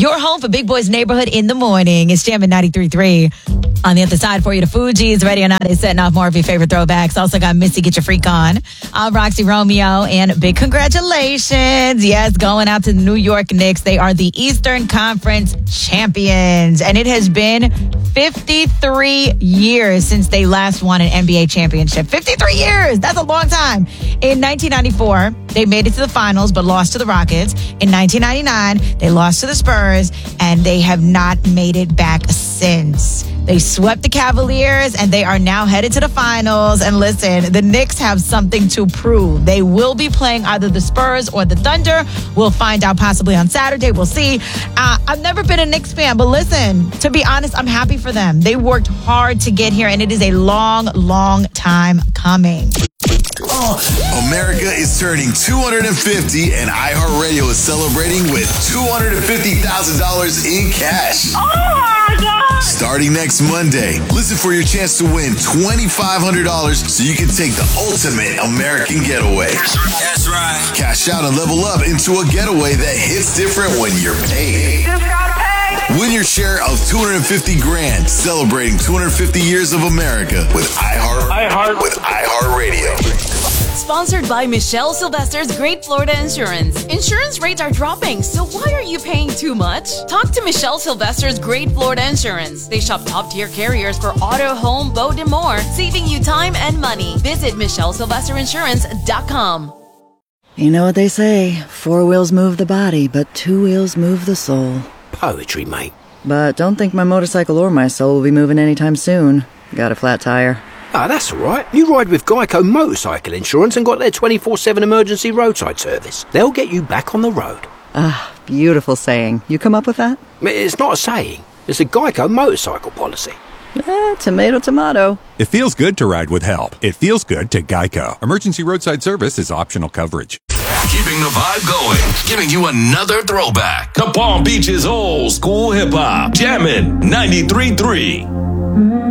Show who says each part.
Speaker 1: Your home for Big Boy's Neighborhood in the morning. It's Jam at 93.3. On the other side for you, the Fugees. Ready or not, is setting off more of your favorite throwbacks. Also got Missy, Get Your Freak On. I'm Roxy Romeo, and big congratulations. Yes, going out to the New York Knicks. They are the Eastern Conference champions, and it has been 53 years since they last won an NBA championship. 53 years. That's a long time. In 1994, they made it to the finals, but lost to the Rockets. In 1999, they lost to the Spurs, and they have not made it back since. They swept the Cavaliers, and they are now headed to the finals. And listen, the Knicks have something to prove. They will be playing either the Spurs or the Thunder. We'll find out possibly on Saturday. We'll see. I've never been a Knicks fan, but listen, to be honest, I'm happy for them. They worked hard to get here, and it is a long, long time coming.
Speaker 2: America is turning 250, and iHeartRadio is celebrating with $250,000 in cash.
Speaker 3: Oh my God!
Speaker 2: Starting next Monday, listen for your chance to win $2,500 so you can take the ultimate American getaway.
Speaker 4: That's right.
Speaker 2: Cash out and level up into a getaway that hits different when you're paid.
Speaker 3: Just got paid.
Speaker 2: Win your share of $250 grand, celebrating 250 years of America with iHeartRadio.
Speaker 5: Sponsored by Michelle Sylvester's Great Florida Insurance. Insurance rates are dropping, so why are you paying too much? Talk to Michelle Sylvester's Great Florida Insurance. They shop top-tier carriers for auto, home, boat, and more, saving you time and money. Visit MichelleSylvesterInsurance.com.
Speaker 6: You know what they say, 4 wheels move the body, but 2 wheels move the soul.
Speaker 4: Poetry, mate.
Speaker 6: But don't think my motorcycle or my soul will be moving anytime soon. Got a flat tire.
Speaker 4: Ah, that's all right. You ride with Geico Motorcycle Insurance and got their 24/7 emergency roadside service. They'll get you back on the road.
Speaker 6: Ah, beautiful saying. You come up with that?
Speaker 4: It's not a saying. It's a Geico motorcycle policy.
Speaker 6: Tomato, tomato.
Speaker 7: It feels good to ride with help. It feels good to Geico. Emergency roadside service is optional coverage.
Speaker 8: Keeping the vibe going, giving you another throwback. The Palm Beach's old school hip hop. Jammin' 93.3.